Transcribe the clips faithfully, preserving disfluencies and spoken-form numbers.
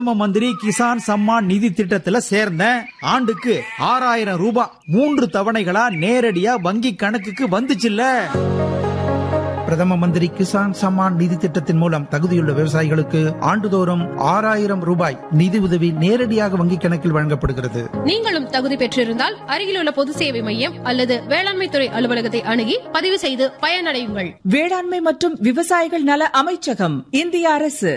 பிரதம மந்திரி கிசான் சம்மான் நிதி திட்டத்துல சேர்ந்தேன். ஆண்டுக்கு ஆறாயிரம் ரூபாய் மூன்று தவணைகளா நேரடியா வங்கி கணக்குக்கு வந்துச்சுல்ல. பிரதம மந்திரி கிசான் சம்மான் நிதி திட்டத்தின் மூலம் தகுதியுள்ள விவசாயிகளுக்கு ஆண்டுதோறும் ஆறாயிரம் ரூபாய் நிதி உதவி நேரடியாக வங்கிக் கணக்கில் வழங்கப்படுகிறது. நீங்களும் தகுதி பெற்றிருந்தால் அருகிலுள்ள பொது சேவை மையம் அல்லது வேளாண்மை துறை அலுவலகத்தை அணுகி பதிவு செய்து பயனடையுங்கள். வேளாண்மை மற்றும் விவசாயிகள் நல அமைச்சகம், இந்திய அரசு.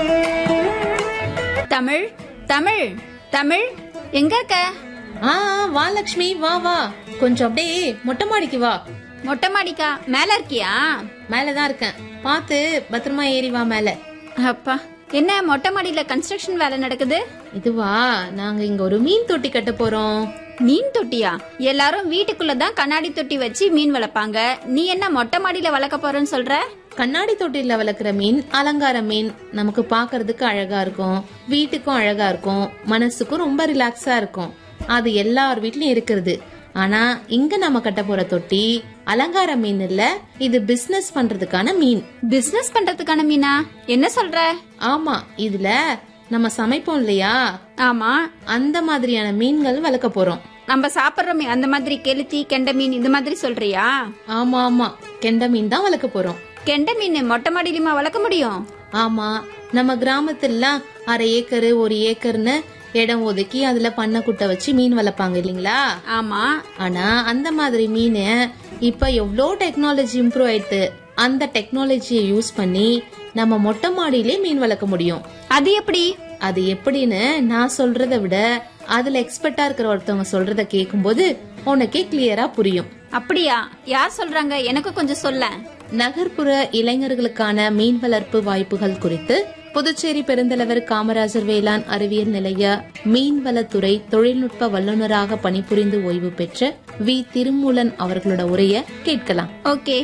தமிழ் தமிழ் தமிழ் எங்க இருக்க? ஆ வா லட்சுமி, வா வா, கொஞ்சம் அப்படியே மொட்டை மாடிக்கு வா. மொட்டை மாடிக்கா? மேல இருக்கியா? மேலதான் இருக்கேன், பாத்து பத்திரமா ஏறி வா மேல. அப்பா, என்ன மொட்டை மாடியில கன்ஸ்ட்ரக்ஷன் வேலை நடக்குது? இதுவா, நாங்க இங்க ஒரு மீன் தொட்டி கட்ட போறோம். மீன் தொட்டியா? எல்லாரும் வீட்டுக்குள்ளதான் கண்ணாடி தொட்டி வச்சு மீன் வளர்ப்பாங்க. நீ என்ன மொட்டை மாடியில வளர்க்க போறேன்னு சொல்ற? கண்ணாடி தொட்டில வளர்க்குற மீன் அலங்கார மீன். நமக்கு பாக்குறதுக்கு அழகா இருக்கும், வீட்டுக்கும் அழகா இருக்கும், மனசுக்கும் ரொம்ப ரிலாக்ஸா இருக்கும். அது எல்லார் வீட்லயும் இருக்கிறது. ஆனா இங்க நம்ம கட்ட போற தொட்டி அலங்கார மீன் இல்ல, இது பிசினஸ் பண்றதுக்கான மீன். பிசினஸ் பண்றதுக்கான மீனா? என்ன சொல்ற? ஆமா, இதுல நம்ம சமைப்போம் இல்லையா? ஆமா, அந்த மாதிரியான மீன்கள் வளர்க்க போறோம். நம்ம சாப்பிடுறோமே அந்த மாதிரி கெளுத்தி, கெண்ட மீன் இந்த மாதிரி சொல்றியா? ஆமா ஆமா, கெண்ட மீன் தான் வளர்க்க போறோம். கெண்ட மீன் மொட்டை மாடியிலுமா வளர்க்க முடியும்? ஆமா, நம்ம கிராமத்துல அரை ஏக்கரு ஒரு ஏக்கர்னு இடம் ஒதுக்கி அதுல பண்ணை குட்டை வச்சு மீன் வளர்ப்பாங்க இல்லீங்களா? ஆமா. ஆனா அந்த மாதிரி மீன் இப்ப எவ்வளோ டெக்னாலஜி இம்ப்ரூவ் ஆயிட்டு, அந்த டெக்னாலஜியை யூஸ் பண்ணி நம்ம மொட்டை மாடியிலே மீன் வளர்க்க முடியும். அது எப்படி? அது எப்படின்னு நான் சொல்றத விட அதுல எக்ஸ்பர்ட்டா இருக்கிற ஒருத்தவங்க சொல்றத கேட்கும் போது உனக்கே கிளியரா புரியும். அப்படியா? யார் சொல்றாங்க? எனக்கு கொஞ்சம் சொல்ல. நகர்ப்புற இளைஞர்களுக்கான மீன் வளர்ப்பு வாய்ப்புகள் குறித்து புதுச்சேரி பெருந்தலைவர் காமராஜர் வேளாண் அறிவியல் நிலைய மீன்வளத்துறை தொழில்நுட்ப வல்லுநராக பணிபுரிந்து ஓய்வு பெற்ற வி திருமூலன் அவர்களோட உரைய கேட்கலாம். ஓகே.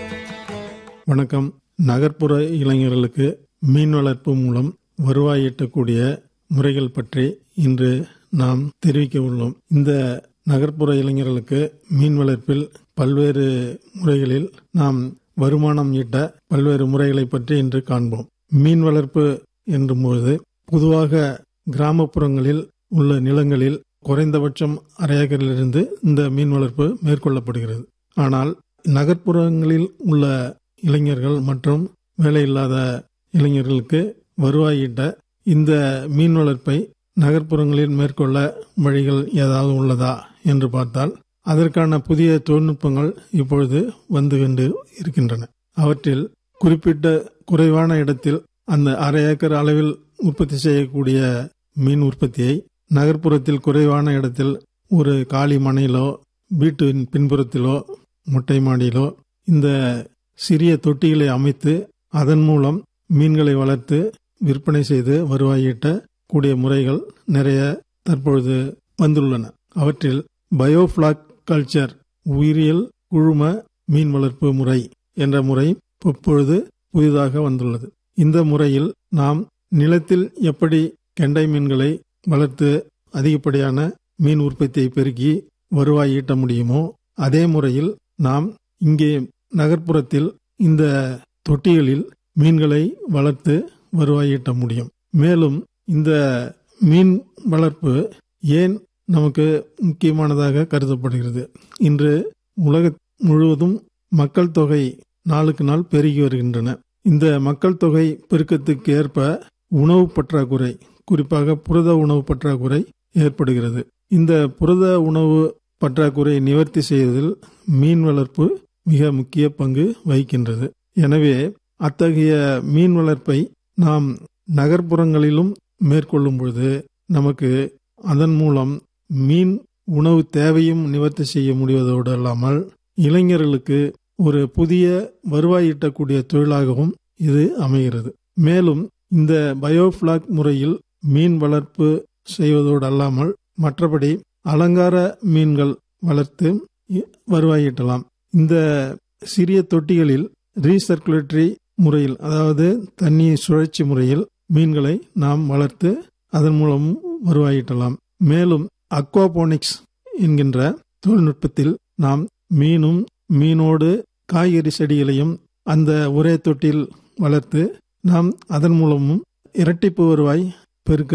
வணக்கம். நகர்ப்புற இளைஞர்களுக்கு மீன் வளர்ப்பு மூலம் வருவாய் ஈட்டக்கூடிய முறைகள் பற்றி இன்று நாம் தெரிவிக்க உள்ளோம். இந்த நகர்ப்புற இளைஞர்களுக்கு மீன் வளர்ப்பில் பல்வேறு முறைகளில் நாம் வருமானம் ஈட்ட பல்வேறு முறைகளை பற்றி இன்று காண்போம். மீன் வளர்ப்பு என்றும்போது பொதுவாக கிராமப்புறங்களில் உள்ள நிலங்களில் குறைந்தபட்சம் அரை ஏக்கரிலிருந்து இந்த மீன் வளர்ப்பு மேற்கொள்ளப்படுகிறது. ஆனால் நகர்ப்புறங்களில் உள்ள இளைஞர்கள் மற்றும் வேலையில்லாத இளைஞர்களுக்கு வருவாய் ஈட்ட இந்த மீன் வளர்ப்பை நகர்ப்புறங்களில் மேற்கொள்ள வழிகள் ஏதாவது உள்ளதா என்று பார்த்தால் அதற்கான புதிய தொழில்நுட்பங்கள் இப்பொழுது வந்து கொண்டு இருக்கின்றன. அவற்றில் குறிப்பிட்ட குறைவான இடத்தில் அந்த அரை ஏக்கர் அளவில் உற்பத்தி செய்யக்கூடிய மீன் உற்பத்தியை நகர்ப்புறத்தில் குறைவான இடத்தில் ஒரு காலி மனையிலோ வீட்டின் பின்புறத்திலோ மொட்டை மாடியிலோ இந்த சிறிய தொட்டிகளை அமைத்து அதன் மூலம் மீன்களை வளர்த்து விற்பனை செய்து வருவாய் ஈட்ட கூடிய முறைகள் நிறைய தற்பொழுது வந்துள்ளன. அவற்றில் பயோஃபிளாக் கல்ச்சர், உயிரியல் குழும மீன் வளர்ப்பு முறை என்ற முறை இப்பொழுது புதிதாக வந்துள்ளது. இந்த முறையில் நாம் நிலத்தில் எப்படி கெண்டை மீன்களை வளர்த்து அதிகப்படியான மீன் உற்பத்தியை பெருக்கி வருவாய் ஈட்ட முடியுமோ அதே முறையில் நாம் இங்கே நகர்ப்புறத்தில் இந்த தொட்டிகளில் மீன்களை வளர்த்து வருவாய் ஈட்ட முடியும். மேலும் இந்த மீன் வளர்ப்பு ஏன் நமக்கு முக்கியமானதாக கருதப்படுகிறது? இன்று உலக முழுவதும் மக்கள் தொகை நாளுக்கு நாள் பெருகி வருகின்றன. இந்த மக்கள் தொகை பெருக்கத்துக்கு ஏற்ப உணவு பற்றாக்குறை, குறிப்பாக புரத உணவு பற்றாக்குறை ஏற்படுகிறது. இந்த புரத உணவு பற்றாக்குறை நிவர்த்தி செய்வதில் மீன் வளர்ப்பு மிக முக்கிய பங்கு வகிக்கின்றது. எனவே அத்தகைய மீன் வளர்ப்பை நாம் நகர்ப்புறங்களிலும் மேற்கொள்ளும் பொழுது நமக்கு அதன் மூலம் மீன் உணவு தேவையும் நிவர்த்தி செய்ய முடிவதோடு அல்லாமல் இளைஞர்களுக்கு ஒரு புதிய வருவாய் ஈட்டக்கூடிய தொழிலாகவும் இது அமைகிறது. மேலும் இந்த பயோஃபிளாக் முறையில் மீன் வளர்ப்பு செய்வதோடு அல்லாமல் மற்றபடி அலங்கார மீன்கள் வளர்த்து வருவாய் ஈட்டலாம். இந்த சிறிய தொட்டிகளில் ரீசர்க்குலேட்டரி முறையில், அதாவது தண்ணீர் சுழற்சி முறையில் மீன்களை நாம் வளர்த்து அதன் மூலம் வருவாய் ஈட்டலாம். மேலும் அக்வாபோனிக்ஸ் என்கின்ற தொழில்நுட்பத்தில் நாம் மீனும் மீனோடு காய்கறி செடிகளையும் அந்த ஒரே தொட்டியில் வளர்த்து நாம் அதன் மூலமும் இரட்டிப்பு வருவாய் பெருக்க